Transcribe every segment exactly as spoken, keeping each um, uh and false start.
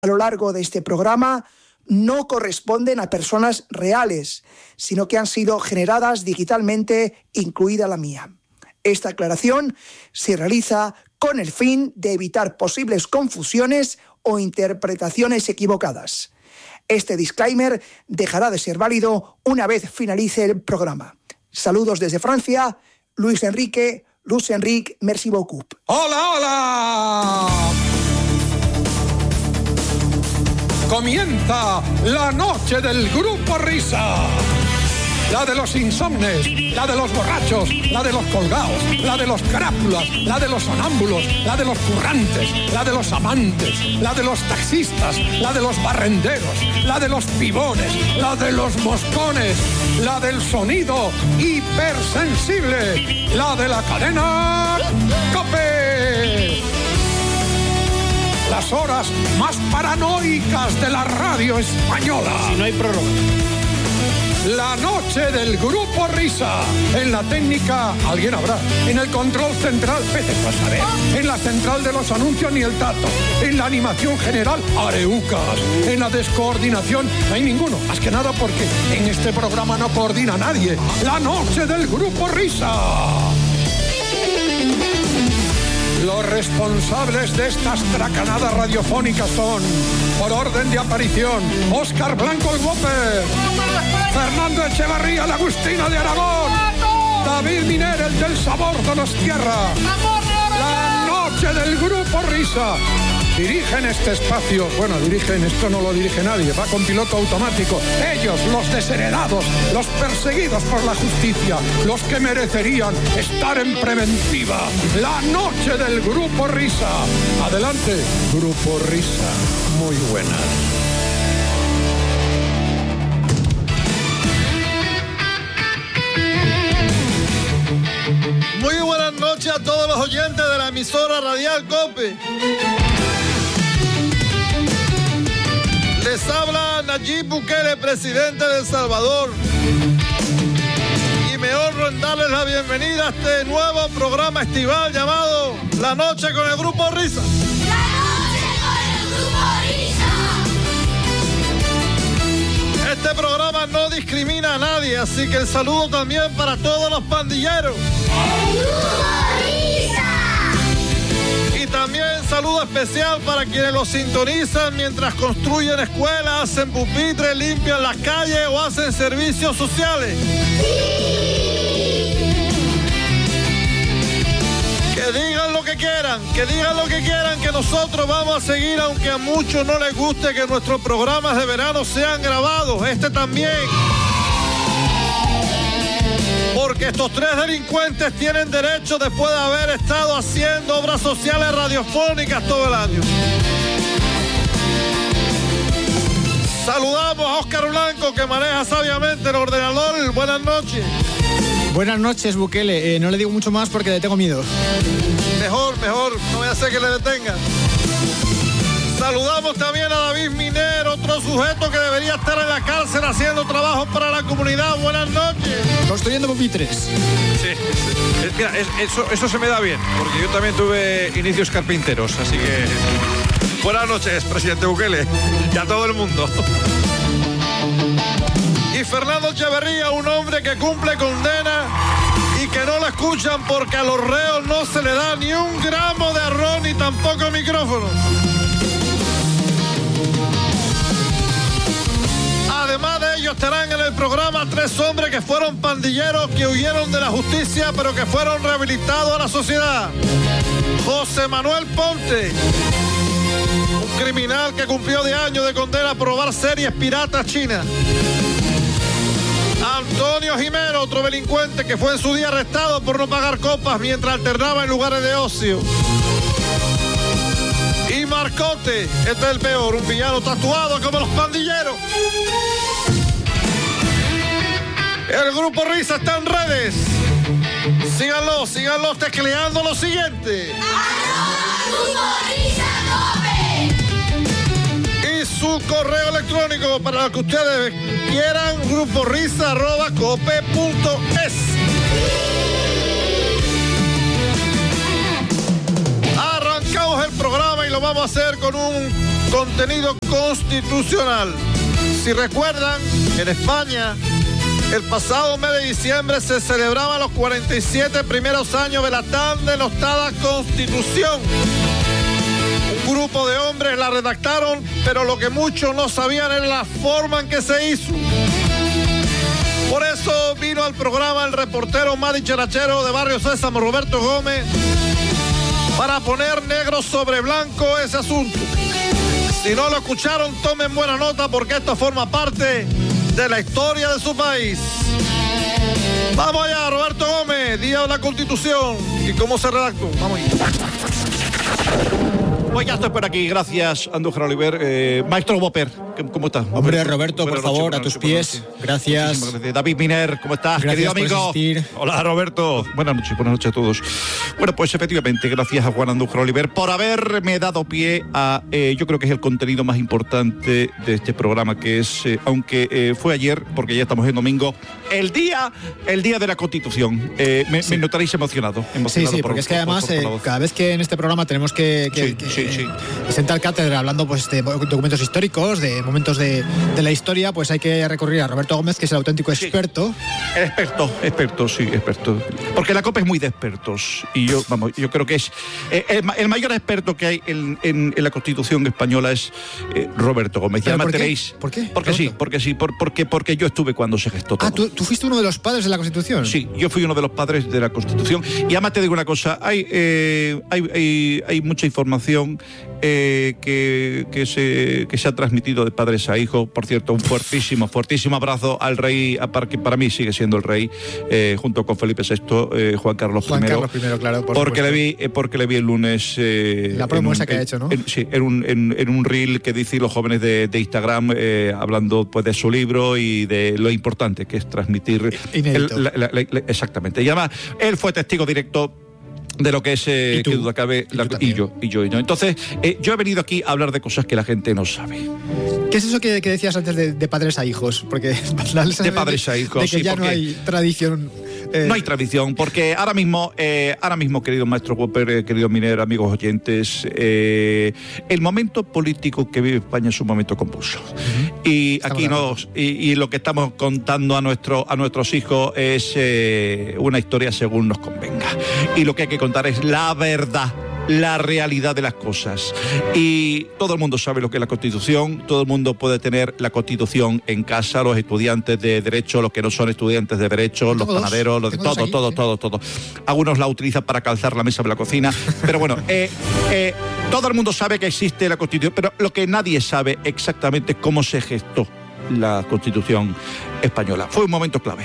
a lo largo de este programa no corresponden a personas reales, sino que han sido generadas digitalmente, incluida la mía. Esta aclaración se realiza con el fin de evitar posibles confusiones o interpretaciones equivocadas. Este disclaimer dejará de ser válido una vez finalice el programa. Saludos desde Francia, Luis Enrique, Luis Enrique, merci beaucoup. ¡Hola, hola! Comienza la noche del Grupo Risa. La de los insomnes, la de los borrachos, la de los colgados, la de los carápulas, la de los sonámbulos, la de los currantes, la de los amantes, la de los taxistas, la de los barrenderos, la de los pibones, la de los moscones, la del sonido hipersensible, la de la cadena COPE. Las horas más paranoicas de la radio española. Si no hay prórroga. La noche del Grupo Risa. En la técnica, alguien habrá. En el control central, vete a saber. En la central de los anuncios, ni el tato. En la animación general, areucas. En la descoordinación, no hay ninguno. Más que nada porque en este programa no coordina nadie. La noche del Grupo Risa. Los responsables de estas tracanadas radiofónicas son, por orden de aparición, Óscar Blanco el Whopper, Fernando Echevarría, la Agustina de Aragón, David Miner, el del sabor Donostierra. La noche del Grupo Risa. Dirigen este espacio, bueno, dirigen, esto no lo dirige nadie, va con piloto automático. Ellos, los desheredados, los perseguidos por la justicia, los que merecerían estar en preventiva. La noche del Grupo Risa. Adelante, Grupo Risa. Muy buenas. Muy buenas noches a todos los oyentes de la emisora radial COPE. Les habla Nayib Bukele, presidente de El Salvador. Y me honro en darles la bienvenida a este nuevo programa estival llamado La Noche con el Grupo Risa. ¡La Noche con el Grupo Risa! Este programa no discrimina a nadie, así que el saludo también para todos los pandilleros. ¡El Grupo Risa! Y también saludo especial para quienes los sintonizan mientras construyen escuelas, hacen pupitres, limpian las calles o hacen servicios sociales. Que digan lo que quieran, que digan lo que quieran, que nosotros vamos a seguir, aunque a muchos no les guste que nuestros programas de verano sean grabados, este también. Porque estos tres delincuentes tienen derecho después de haber estado haciendo obras sociales radiofónicas todo el año. Saludamos a Óscar Blanco, que maneja sabiamente el ordenador. Buenas noches. Buenas noches, Bukele. Eh, no le digo mucho más porque le tengo miedo. Mejor, mejor. No voy a hacer que le detengan. Saludamos también a David Miner, otro sujeto que debería estar en la cárcel haciendo trabajo para la comunidad. Buenas noches. Construyendo pupitres. Sí, es, mira, es, eso, eso se me da bien, porque yo también tuve inicios carpinteros, así que... Buenas noches, presidente Bukele, y a todo el mundo. Y Fernando Echevarría, un hombre que cumple condena y que no la escuchan porque a los reos no se le da ni un gramo de arroz ni tampoco micrófono. Además de ellos estarán en el programa tres hombres que fueron pandilleros, que huyeron de la justicia, pero que fueron rehabilitados a la sociedad. José Manuel Ponte, un criminal que cumplió diez años de condena por robar series piratas chinas. Antonio Jimeno, otro delincuente que fue en su día arrestado por no pagar copas mientras alternaba en lugares de ocio. Y Marcote, este es el peor, un villano tatuado como los pandilleros. El Grupo Risa está en redes. Síganlo, síganlo tecleando lo siguiente. ¡Arroba Grupo Risa Cope! Y su correo electrónico para lo que ustedes quieran, gruporisa arroba cope punto es. Arrancamos el programa y lo vamos a hacer con un contenido constitucional. Si recuerdan, en España, el pasado mes de diciembre se celebraban los cuarenta y siete primeros años de la tan denostada Constitución. Un grupo de hombres la redactaron, pero lo que muchos no sabían era la forma en que se hizo. Por eso vino al programa el reportero más dicharachero de Barrio Sésamo, Roberto Gómez, para poner negro sobre blanco ese asunto. Si no lo escucharon, tomen buena nota porque esto forma parte de la historia de su país. Vamos allá, Roberto Gómez, Día de la Constitución y cómo se redactó. Vamos allá. Pues ya estoy por aquí, gracias Andújar Oliver. Eh, Maestro Whopper, ¿cómo estás? Hombre, Roberto, Buenas por noches, favor, buenas a tus noches, buenas pies. noches. Gracias. Muchísimas gracias. David Miner, ¿cómo estás, Gracias querido por amigo? asistir. Hola, Roberto. Buenas noches, buenas noches a todos. Bueno, pues efectivamente, gracias a Juan Andújar Oliver por haberme dado pie a, eh, yo creo que es el contenido más importante de este programa, que es, eh, aunque eh, fue ayer, porque ya estamos en domingo, el día, el día de la Constitución. Eh, me, Sí. me notaréis emocionado. Sí, emocionado sí, por- porque es que por- además por- por eh, la voz. cada vez que en este programa tenemos que, que- Sí, que, sí, sí. eh, sentar cátedra hablando pues de documentos históricos, de momentos de, de la historia, pues hay que recurrir a Roberto Gómez, que es el auténtico Sí. experto. Experto, experto, sí, experto. Porque la COPE es muy de expertos. Y yo, vamos, yo creo que es. Eh, el, ma- el mayor experto que hay en, en- en la Constitución española es eh, Roberto Gómez. Y ¿Pero además por qué? tenéis. ¿Por qué, Porque sí, Roberto? porque sí, por- porque, porque yo estuve cuando se gestó todo. Ah, ¿tú, tú fuiste uno de los padres de la Constitución. Sí, yo fui uno de los padres de la Constitución. Y además te digo una cosa, hay, eh, hay, hay, hay mucha información eh, que, que, se, que se ha transmitido de padres a hijos. Por cierto, un fuertísimo, fuertísimo abrazo al rey, a par- que para mí sigue siendo el rey, eh, junto con Felipe sexto, eh, Juan Carlos Juan primero. Carlos primero, claro, por porque supuesto. le vi, eh, porque le vi el lunes. eh, La promo en un- esa que ha en- hecho, ¿no? en- sí, en un, en, en un reel que dice los jóvenes de, de Instagram, eh, hablando pues de su libro y de lo importante que es transmitir. Inédito. el- la- la- la- la- exactamente. Y además, él fue testigo directo de lo que es, eh, ¿Y tú? que duda cabe, ¿Y la- tú y, también? yo, y yo, y yo. Entonces, eh, yo he venido aquí a hablar de cosas que la gente no sabe. ¿Qué es eso que, que decías antes de, de padres a hijos? Porque da la sensación De padres a hijos, de que sí, ya no porque- hay tradición. eh, No hay tradición, porque ahora mismo, eh, ahora mismo, querido maestro Whopper, eh, querido Miner, amigos oyentes, eh, el momento político que vive España es un momento convulso. Y Estamos aquí de acuerdo. nos, y, y lo que estamos contando a nuestro, a nuestros hijos es eh, una historia según nos convenga. Y lo que hay que contar es la verdad, la realidad de las cosas. Y todo el mundo sabe lo que es la Constitución, todo el mundo puede tener la Constitución en casa, los estudiantes de Derecho, los que no son estudiantes de Derecho, los Tengo dos. panaderos, los de Tengo dos todo, aquí, todo, sí. todo, todo. Algunos la utilizan para calzar la mesa de la cocina, pero bueno, eh, eh, todo el mundo sabe que existe la Constitución, pero lo que nadie sabe exactamente es cómo se gestó la Constitución española. Fue un momento clave,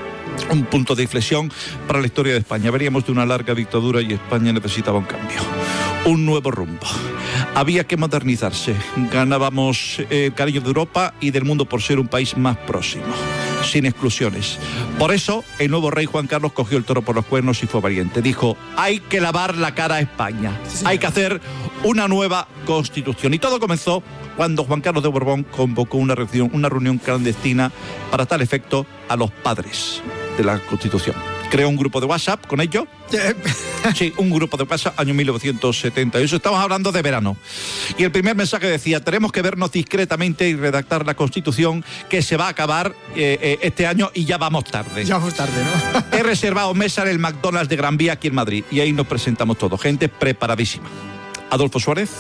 un punto de inflexión para la historia de España. Veníamos de una larga dictadura y España necesitaba un cambio, un nuevo rumbo. Había que modernizarse. Ganábamos eh, el cariño de Europa y del mundo por ser un país más próximo, sin exclusiones. Por eso, el nuevo rey Juan Carlos cogió el toro por los cuernos y fue valiente. Dijo, hay que lavar la cara a España. Hay que hacer una nueva Constitución. Y todo comenzó cuando Juan Carlos de Borbón convocó una reunión, una reunión clandestina para tal efecto a los padres de la Constitución. Creó un grupo de WhatsApp con ellos. Sí, un grupo de WhatsApp, año mil novecientos setenta y ocho. Estamos hablando de verano. Y el primer mensaje decía, tenemos que vernos discretamente y redactar la Constitución que se va a acabar eh, eh, este año y ya vamos tarde. Ya vamos tarde, ¿no? He reservado mesa en el McDonald's de Gran Vía aquí en Madrid. Y ahí nos presentamos todos. Gente preparadísima. Adolfo Suárez,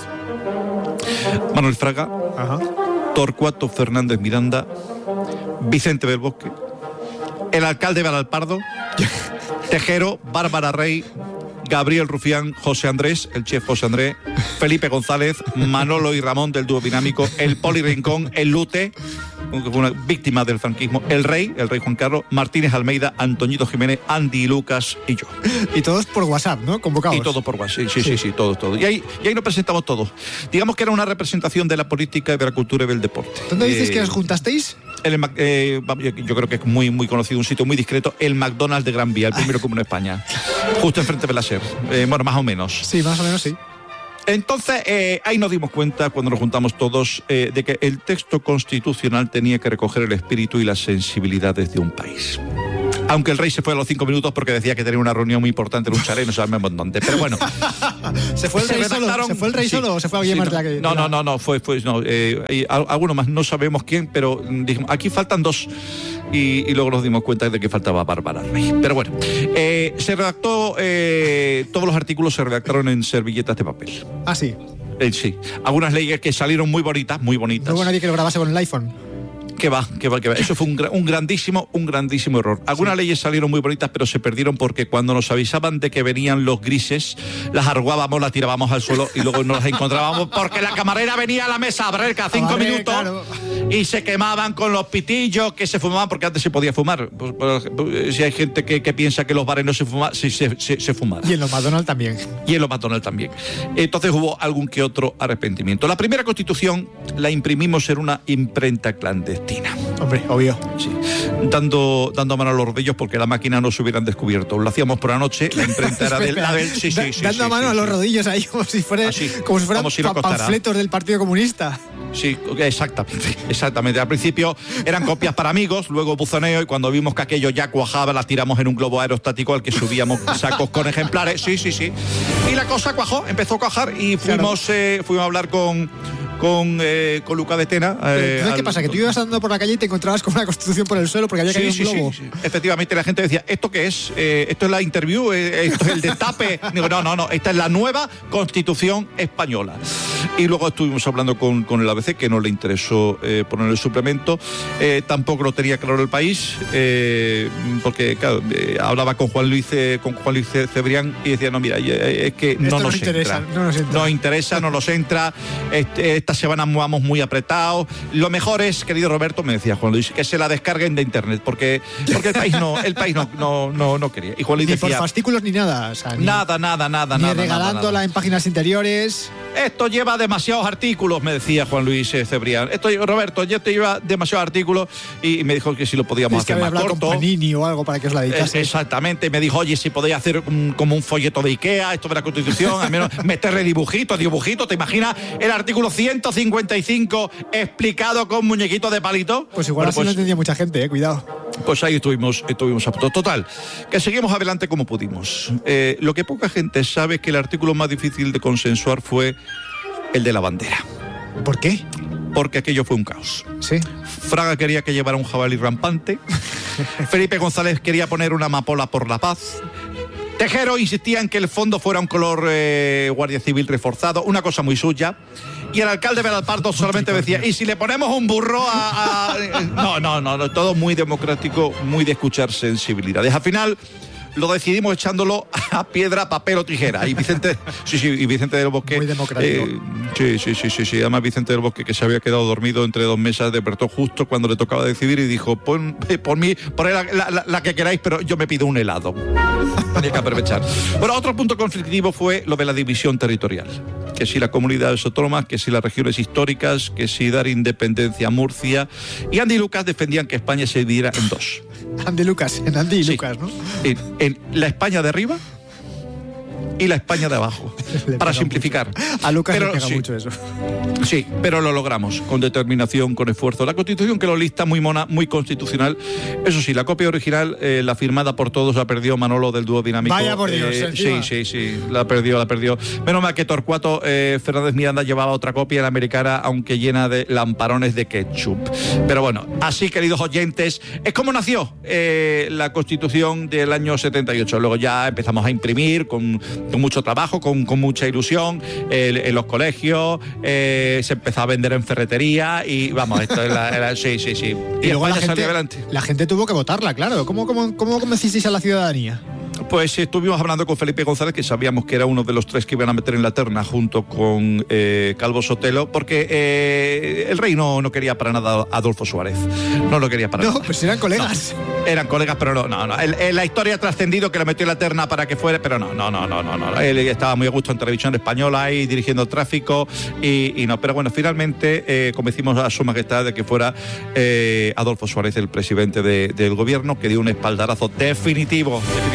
Manuel Fraga, Ajá. Torcuato Fernández Miranda, Vicente del Bosque, el alcalde Balalpardo, Tejero, Bárbara Rey, Gabriel Rufián, José Andrés, el chef José Andrés, Felipe González, Manolo y Ramón del dúo dinámico, el Poli Rincón, el Lute, una víctima del franquismo, el rey, el rey Juan Carlos, Martínez Almeida, Antoñito Jiménez, Andy Lucas y yo. Y todos por WhatsApp, ¿no? Convocados. Y todo por WhatsApp, sí, sí, sí, sí, todo, todo. Y ahí, y ahí nos presentamos todos. Digamos que era una representación de la política y de la cultura y del deporte. ¿Dónde dices Eh, que os juntasteis? el Mac- eh, yo, yo creo que es muy muy conocido, un sitio muy discreto, el McDonald's de Gran Vía, el primero como en España, justo enfrente de la SER, eh, bueno, más o menos. Sí, más o menos sí. Entonces, eh, ahí nos dimos cuenta, cuando nos juntamos todos, eh, de que el texto constitucional tenía que recoger el espíritu y las sensibilidades de un país. Aunque el rey se fue a los cinco minutos porque decía que tenía una reunión muy importante en un chalet, no sabemos dónde. Pero bueno. ¿Se fue el rey solo? ¿Se fue el rey Sí, solo o se fue alguien sí, más no, de la que.? No, no, no, no, fue, fue no, eh, y a- alguno más, no sabemos quién, pero dijimos, aquí faltan dos. Y, y luego nos dimos cuenta de que faltaba Bárbara Rey. Pero bueno, eh, se redactó, eh, todos los artículos se redactaron en servilletas de papel. Ah, sí. Eh, sí, algunas leyes que salieron muy bonitas, muy bonitas. No hubo nadie que lo grabase con el iPhone. Que va, que va, que va. Eso fue un, gra- un grandísimo, un grandísimo error. Algunas leyes salieron muy bonitas, pero se perdieron porque cuando nos avisaban de que venían los grises, las arrugábamos, las tirábamos al suelo y luego no las encontrábamos porque la camarera venía a la mesa a barrer cada cinco barrer, minutos claro. y se quemaban con los pitillos que se fumaban porque antes se podía fumar. Pues, pues, si hay gente que, que piensa que los bares no se fuman, sí, se, se, se fumaban. Y en los McDonald's también. Y en los McDonald's también. Entonces hubo algún que otro arrepentimiento. La primera constitución la imprimimos en una imprenta clandestina. Hombre, obvio. Sí, dando, dando mano a los rodillos porque la máquina no se hubieran descubierto. Lo hacíamos por la noche, la imprenta era del... La del sí, sí, sí, Dando sí, mano sí, a los sí. rodillos ahí como si, fuera, Así, como si fueran como si nos pa- costara. panfletos del Partido Comunista. Sí, exactamente, exactamente. Al principio eran copias para amigos, luego buzoneo y cuando vimos que aquello ya cuajaba, las tiramos en un globo aerostático al que subíamos sacos con ejemplares. Sí, sí, sí. Y la cosa cuajó, empezó a cuajar y fuimos, Claro. eh, fuimos a hablar con... con, eh, con Luca de Tena. Pero, eh, entonces, ¿qué al- pasa? Que tú ibas andando por la calle y te encontrabas con una constitución por el suelo porque había caído Sí, un sí, globo. sí, sí. Efectivamente, la gente decía, ¿esto qué es? Eh, ¿Esto es la interview? Eh, ¿Esto es el destape? Digo, no, no, no, esta es la nueva Constitución española. Y luego estuvimos hablando con, con el A B C, que no le interesó eh, poner el suplemento. Eh, tampoco lo tenía claro el país, eh, porque, claro, eh, hablaba con Juan Luis eh, con Juan Luis Cebrián y decía, no, mira, eh, es que no Esto nos nos interesa, entra. no nos entra. Nos interesa, no nos entra. Este, esta semana vamos muy apretados. Lo mejor es, querido Roberto, me decía Juan Luis, que se la descarguen de internet, porque, porque el país no, el país no, no, no, no quería. Y Juan Luis Ni por decía, fascículos ni nada. O sea, ni, nada, nada, nada, ni nada. regalándola nada, nada. en páginas interiores. Esto lleva demasiados artículos, me decía Juan Luis eh, Cebrián. Esto, Roberto, ya te lleva demasiados artículos y, y me dijo que si lo podíamos Tienes que hacer haber más hablado corto. con Panini o algo para que os la Es- dedicase. exactamente, me dijo, oye, si podéis hacer un- como un folleto de Ikea, esto de la Constitución, al menos meterle dibujitos, dibujitos, ¿te imaginas el artículo ciento cincuenta y cinco explicado con muñequitos de palito? Pues igual Bueno, así no entendía mucha gente, eh, cuidado. pues ahí estuvimos, estuvimos a punto. Total, que seguimos adelante como pudimos. Eh, lo que poca gente sabe es que el artículo más difícil de consensuar fue el de la bandera, ¿Por qué? porque aquello fue un caos. Sí. Fraga quería que llevara un jabalí rampante. Felipe González quería poner una amapola por la paz. Tejero insistía en que el fondo fuera un color eh, Guardia Civil reforzado, una cosa muy suya. Y el alcalde Belalpardo solamente decía, ¿y si le ponemos un burro a...? a-?" No, no, no, no, todo muy democrático, muy de escuchar sensibilidades. Al final lo decidimos echándolo a piedra, papel o tijera. Y Vicente, sí, sí, y Vicente del Bosque. Muy democrático. eh, sí, sí, sí, sí, sí. Además Vicente del Bosque, que se había quedado dormido entre dos mesas, despertó justo cuando le tocaba decidir y dijo, pon, por mí, poned la, la- la- la que queráis, pero yo me pido un helado. Tenía que aprovechar. Bueno, otro punto conflictivo fue lo de la división territorial. Que si las comunidades autónomas, que si las regiones históricas, que si dar independencia a Murcia. Y Andy y Lucas defendían que España se dividiera en dos. Andy Lucas, en Andy y Sí. Lucas, ¿no? En, en la España de arriba y la España de abajo. Le Para pega simplificar. mucho. A Lucas Pero le pega sí. mucho eso. Sí, pero lo logramos, con determinación, con esfuerzo. La Constitución que lo lista muy mona, muy constitucional. Eso sí, la copia original, eh, la firmada por todos, la perdió Manolo del dúo dinámico. Vaya por Dios, Eh, encima. sí, sí, sí, la perdió, la perdió. Menos mal que Torcuato eh, Fernández Miranda llevaba otra copia, la americana, aunque llena de lamparones de ketchup. Pero bueno, así, queridos oyentes, es como nació eh, la Constitución del año setenta y ocho. Luego ya empezamos a imprimir con, con mucho trabajo, con, con mucha ilusión, eh, en los colegios, eh, se empezó a vender en ferretería y vamos, esto es la, era- sí, sí, sí. Y, luego España la gente, salió adelante. la gente tuvo que votarla, claro. ¿Cómo, cómo, cómo convencisteis a la ciudadanía? Pues estuvimos hablando con Felipe González, que sabíamos que era uno de los tres que iban a meter en la terna junto con eh, Calvo Sotelo, porque eh, el rey no, no quería para nada a Adolfo Suárez. No lo quería para No, nada. pues eran colegas. No, eran colegas, pero no, no, no. El- el- la historia ha trascendido que lo metió en la terna para que fuera, pero no, no, no, no, no, no. Él estaba muy a gusto en televisión española ahí dirigiendo el tráfico y, y no. Pero bueno, finalmente eh, convencimos a Su Majestad de que fuera eh, Adolfo Suárez el presidente de- del gobierno, que dio un espaldarazo definitivo, definitivo a la,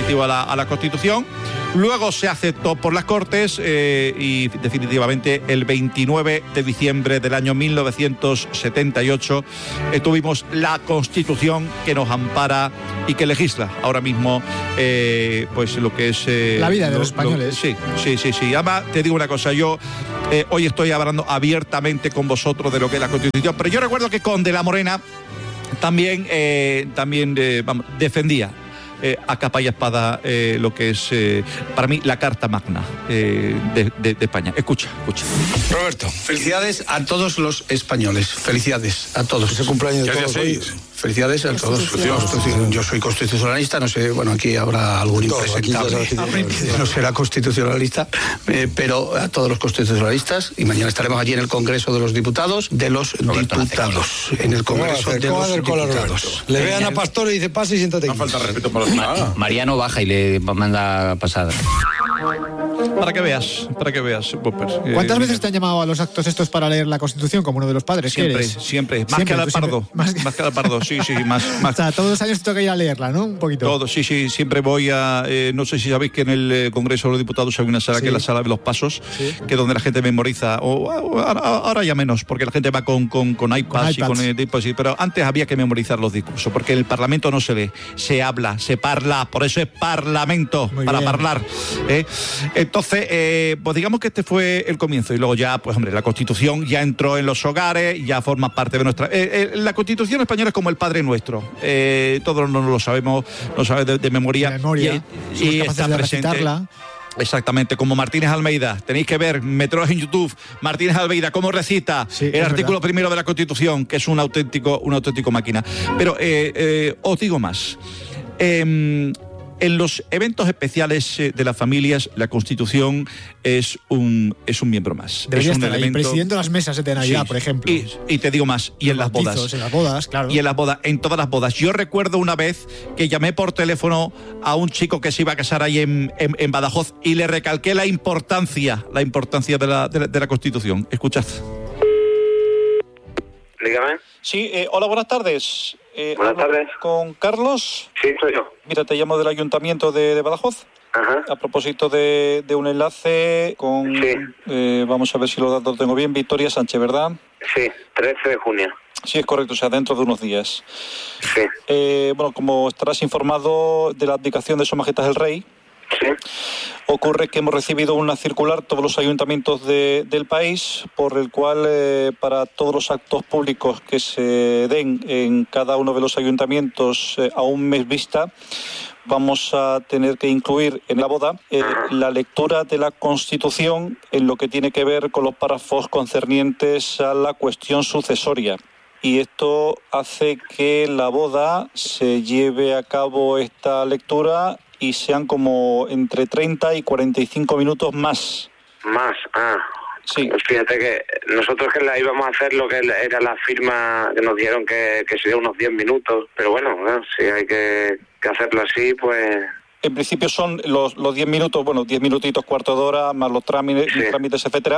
a la Constitución. Luego se aceptó por las Cortes eh, y definitivamente el veintinueve de diciembre del año mil novecientos setenta y ocho eh, tuvimos la Constitución que nos ampara y que legisla ahora mismo eh, pues lo que es... Eh, la vida de lo, los españoles. Lo, sí, sí, sí, sí. Además, te digo una cosa, yo eh, hoy estoy hablando abiertamente con vosotros de lo que es la Constitución, pero yo recuerdo que con De la Morena también, eh, también eh, vamos, defendía Eh, a capa y espada eh, lo que es eh, para mí la Carta Magna eh, de, de, de España. Escucha, escucha. Roberto, felicidades a todos los españoles. Felicidades a todos. Es el cumpleaños de todos hoy. Felicidades a todos. Yo soy constitucionalista, no sé, bueno, aquí habrá algún impresentable. No será constitucionalista, eh, pero a todos los constitucionalistas, y mañana estaremos allí en el Congreso de los Diputados, de los Roberto, diputados. En el Congreso de los diputados. Le vean a Pastor y dice, pasa y siéntate. No falta respeto para los Ma Mariano baja y le manda pasada. Para que veas, para que veas, Popper. ¿Cuántas eh, veces te han llamado a los actos estos para leer la Constitución como uno de los padres? Siempre, ¿Quieres? siempre. Más Siempre, que al pardo. Siempre, más, que... más que al pardo, sí, sí, más. más. O sea, todos los años te toca ir a leerla, ¿no? Un poquito. Todo, sí, sí, siempre voy a... Eh, no sé si sabéis que en el eh, Congreso de los Diputados hay una sala, sí, que es la sala de los pasos, sí, que es donde la gente memoriza, o, o ahora ya menos, porque la gente va con, con, con iPads, con y con eh, pues, sí, pero antes había que memorizar los discursos, porque en el Parlamento no se lee, se habla, se parla, por eso es Parlamento, muy para bien. Hablar. ¿eh? Entonces, eh, pues digamos que este fue el comienzo, y luego ya, pues hombre, la Constitución ya entró en los hogares, ya forma parte de nuestra... Eh, eh, la Constitución española es como el Padre Nuestro, eh, todos no lo sabemos, lo sabes de, de memoria, de memoria. y, y está de presente. Recitarla. Exactamente, como Martínez Almeida. Tenéis que ver, meteros en YouTube, Martínez Almeida, cómo recita sí, el artículo verdad. primero de la Constitución, que es un auténtico, un auténtico máquina. Pero eh, eh, os digo más. Eh, En los eventos especiales de las familias, la Constitución es un es un miembro más. Debería es un estar elemento... ahí, presidiendo las mesas de Navidad, sí, por ejemplo. Y, y te digo más, y en las bodas. En las bodas, claro. Y en las bodas, en todas las bodas. Yo recuerdo una vez que llamé por teléfono a un chico que se iba a casar ahí en, en, en Badajoz y le recalqué la importancia, la importancia de la, de la, de la Constitución. Escuchad. Dígame. Sí, eh, hola, buenas tardes. Eh, Buenas tardes. ¿Con Carlos? Sí, soy yo. Mira, te llamo del Ayuntamiento de, de Badajoz. Ajá. A propósito de, de un enlace con... Sí. Eh, vamos a ver si los datos tengo bien. Victoria Sánchez, ¿verdad? Sí, trece de junio. Sí, es correcto, o sea, dentro de unos días. Sí. Eh, bueno, como estarás informado de la abdicación de Su Majestad el Rey, sí, ocurre que hemos recibido una circular, todos los ayuntamientos de, del país, por el cual eh, para todos los actos públicos que se den en cada uno de los ayuntamientos eh, a un mes vista, vamos a tener que incluir en la boda eh, la lectura de la Constitución en lo que tiene que ver con los párrafos concernientes a la cuestión sucesoria. Y esto hace que la boda se lleve a cabo esta lectura y sean como entre treinta y cuarenta y cinco minutos más. Más, ah. Sí. Fíjate que nosotros que la íbamos a hacer lo que era la firma que nos dieron que, que sería unos diez minutos, pero bueno, ¿no? Si hay que, que hacerlo así, pues... En principio son los los diez minutos, bueno, diez minutitos, cuarto de hora, más los trámites, sí. trámites, etcétera.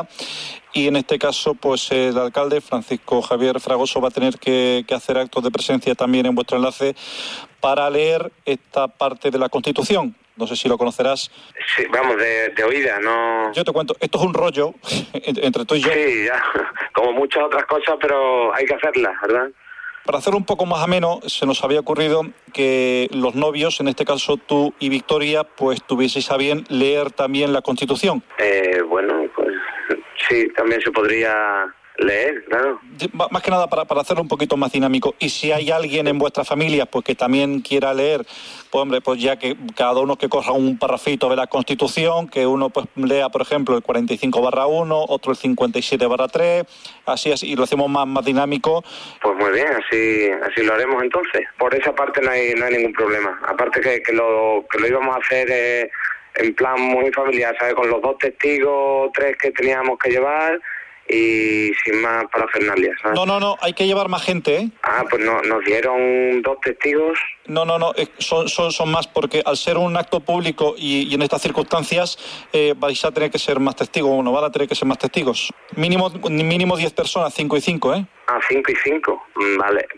Y en este caso, pues el alcalde, Francisco Javier Fragoso, va a tener que, que hacer actos de presencia también en vuestro enlace para leer esta parte de la Constitución. No sé si lo conocerás. Sí, vamos, de, de oída, no... Yo te cuento, esto es un rollo entre tú y yo. Sí, ya, como muchas otras cosas, pero hay que hacerlas, ¿verdad? Para hacerlo un poco más ameno, se nos había ocurrido que los novios, en este caso tú y Victoria, pues tuvieseis a bien leer también la Constitución. Eh, bueno, pues sí, también se podría leer, claro. Más que nada para, para hacerlo un poquito más dinámico. Y si hay alguien en vuestra familia pues que también quiera leer, pues hombre, pues ya que cada uno que coja un parrafito de la Constitución, que uno pues lea, por ejemplo, el cuarenta y cinco barra uno, otro el cincuenta y siete barra tres, así, así, y lo hacemos más, más dinámico. Pues muy bien, así así lo haremos entonces. Por esa parte no hay, no hay ningún problema. Aparte que, que, lo, que lo íbamos a hacer eh, en plan muy familiar, ¿sabes? Con los dos testigos, tres que teníamos que llevar, y sin más parafernalia, ¿sabes? No, no, no, hay que llevar más gente, ¿eh? Ah, pues no, nos dieron dos testigos. No, no, no, eh, son, son, son más porque al ser un acto público y, y en estas circunstancias eh, vais a tener que ser más testigos, o no van a tener que ser más testigos. Mínimo mínimo diez personas, cinco y cinco, ¿eh? Ah, cinco y cinco, vale.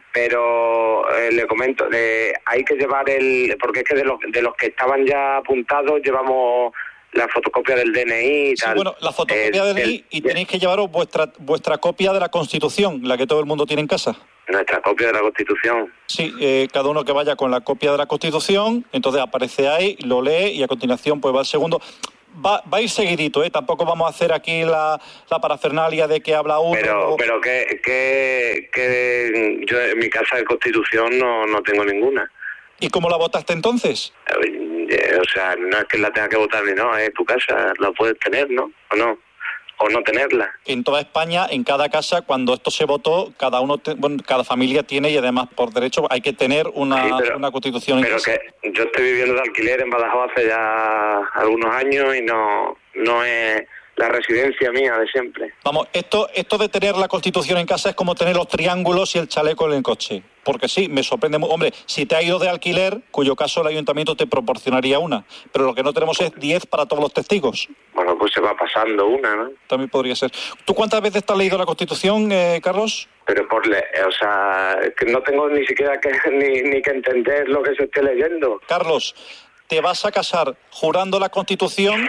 Pero eh, le comento, eh, hay que llevar el... Porque es que de los, de los que estaban ya apuntados llevamos la fotocopia del D N I y Sí, tal. bueno, la fotocopia Eh, del D N I el- y tenéis que llevaros vuestra vuestra copia de la Constitución, la que todo el mundo tiene en casa. Nuestra copia de la Constitución. Sí, eh, cada uno que vaya con la copia de la Constitución, entonces aparece ahí, lo lee y a continuación pues va el segundo. Va, va a ir seguidito, ¿eh? Tampoco vamos a hacer aquí la, la parafernalia de que habla uno. Pero, o- pero que, que, que yo en mi casa de Constitución no, no tengo ninguna. ¿Y cómo la votaste entonces? Eh, o sea, no es que la tenga que votar ni no, es tu casa, la puedes tener, ¿no? ¿O no? O no tenerla. En toda España, en cada casa, cuando esto se votó, cada uno, te- bueno, cada familia tiene y además por derecho hay que tener una, Sí, pero- una Constitución en Pero casa. que yo estoy viviendo de alquiler en Badajoz hace ya algunos años y no, no es la residencia mía de siempre. Vamos, esto, esto de tener la Constitución en casa es como tener los triángulos y el chaleco en el coche. Porque sí, me sorprende. mu- Hombre, si te ha ido de alquiler, cuyo caso el ayuntamiento te proporcionaría una. Pero lo que no tenemos es diez para todos los testigos. Bueno, pues se va pasando una, ¿no? También podría ser. ¿Tú cuántas veces te has leído la Constitución, eh, Carlos? Pero por le, o sea, es que no tengo ni siquiera que ni, ni que entender lo que se esté leyendo. Carlos, te vas a casar jurando la Constitución,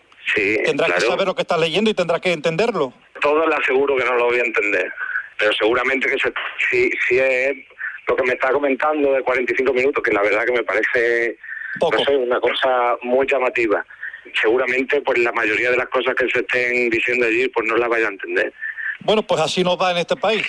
Sí, tendrás claro. que saber lo que estás leyendo y tendrás que entenderlo. Todo le aseguro que no lo voy a entender. Pero seguramente que se, si, si es lo que me está comentando de cuarenta y cinco minutos, que la verdad que me parece Poco. no sé, una cosa muy llamativa. Seguramente pues la mayoría de las cosas que se estén diciendo allí pues no las vaya a entender. Bueno, pues así nos va en este país.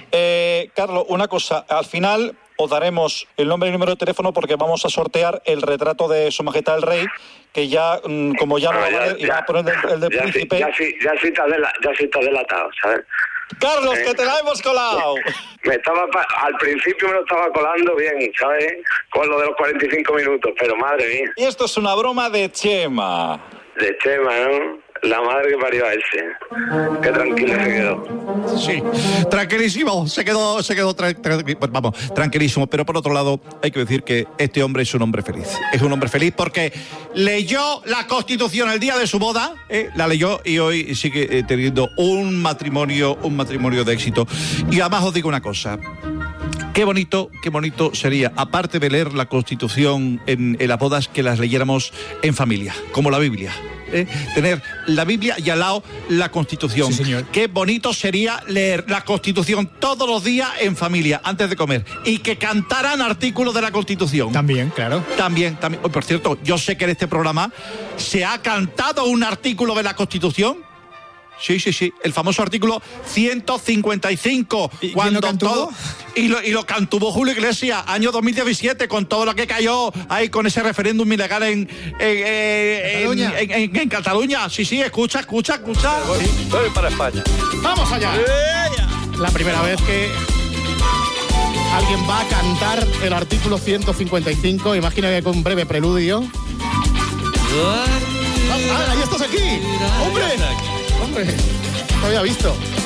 Eh, Carlos, una cosa, al final os daremos el nombre y el número de teléfono porque vamos a sortear el retrato de Su Majestad el Rey, que ya, mm, como ya no va a valer, y va a poner el, el de ya, sí, príncipe. ya, sí, ya, sí está dela- ya sí está delatado, ¿sabes? Carlos, Eh. que te la hemos colado. Me estaba pa- al principio me lo estaba colando bien, ¿sabes? Con lo de los cuarenta y cinco minutos, pero madre mía, Y esto es una broma de Chema. de Chema, ¿no? La madre que parió a ese. Qué tranquilo se quedó. Sí, tranquilísimo, se quedó, se quedó tra- tra- pues vamos, tranquilísimo, pero por otro lado hay que decir que este hombre es un hombre feliz. Es un hombre feliz porque leyó la Constitución el día de su boda, ¿eh? La leyó y hoy sigue eh, teniendo un matrimonio, un matrimonio de éxito. Y además os digo una cosa. Qué bonito, qué bonito sería, aparte de leer la Constitución en, en las bodas, que las leyéramos en familia, como la Biblia. ¿eh? Tener la Biblia y al lado la Constitución. Sí, señor. Qué bonito sería leer la Constitución todos los días en familia, antes de comer. Y que cantaran artículos de la Constitución. También, claro. También, también. Oh, por cierto, yo sé que en este programa se ha cantado un artículo de la Constitución. Sí, sí, sí, el famoso artículo ciento cincuenta y cinco. ¿Y quién lo cantó? todo, y, lo, y lo cantubó Julio Iglesias, año dos mil diecisiete, con todo lo que cayó ahí con ese referéndum ilegal en, en, eh, en- Cataluña. en- en- en Cataluña. Sí, sí, escucha, escucha, escucha. Voy para España. ¡Vamos allá! La primera vez que alguien va a cantar el artículo ciento cincuenta y cinco, imagina que con un breve preludio. ¡Ah, ah, ahí estás aquí! ¡Hombre! ¡Hombre! No había visto.